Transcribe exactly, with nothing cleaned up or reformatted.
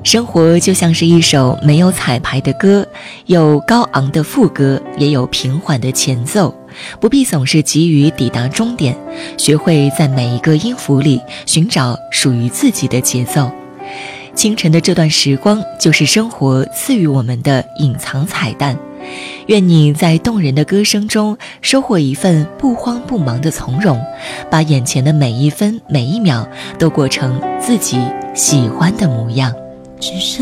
生活就像是一首没有彩排的歌，有高昂的副歌，也有平缓的前奏，不必总是急于抵达终点，学会在每一个音符里寻找属于自己的节奏。清晨的这段时光，就是生活赐予我们的隐藏彩蛋。愿你在动人的歌声中收获一份不慌不忙的从容，把眼前的每一分每一秒都过成自己喜欢的模样。 只是